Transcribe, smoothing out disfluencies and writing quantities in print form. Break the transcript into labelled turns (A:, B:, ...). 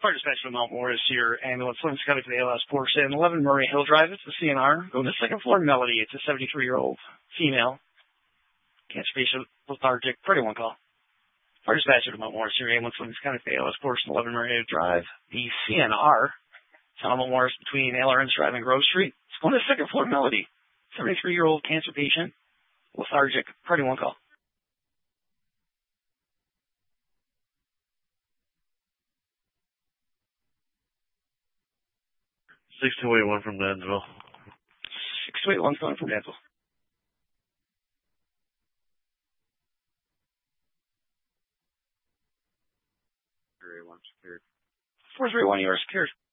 A: Fire dispatch from Mount Morris here. Ambulance Slim's coming to the ALS portion. 11 Murray Hill Drive. It's the CNR. Going to second floor Melody. It's a 73-year-old female. Cancer patient, lethargic. Pretty one call. Fire dispatch from Mount Morris here. Ambulance Slim's coming to the ALS portion. 11 Murray Hill Drive. The CNR. It's on Mount Morris between LRN's Drive and Grove Street. It's going to second floor Melody. 73-year-old cancer patient. Lethargic. Pretty one call.
B: 6281 from Dansville.
A: 6281 calling from Dansville.
B: 431 secured.
A: 431, you are secured.